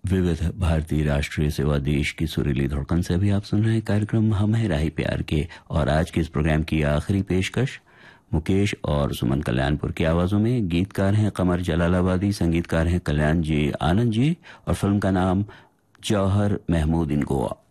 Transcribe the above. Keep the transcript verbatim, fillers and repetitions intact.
विविध भारतीय राष्ट्रीय सेवा देश की सुरीली धड़कन से भी आप सुन रहे हैं कार्यक्रम हम है राही प्यार के। और आज के इस प्रोग्राम की आखिरी पेशकश मुकेश और सुमन कल्याणपुर की आवाजों में। गीतकार हैं कमर जलालाबादी, संगीतकार हैं कल्याण जी आनंद जी और फिल्म का नाम जौहर महमूद इन गोवा।